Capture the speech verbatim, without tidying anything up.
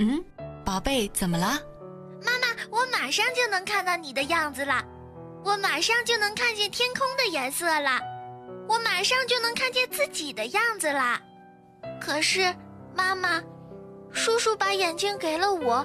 嗯，宝贝，怎么了？ 妈妈，我马上就能看到你的样子了，我马上就能看见天空的颜色了，我马上就能看见自己的样子了。可是，妈妈，叔叔把眼睛给了我，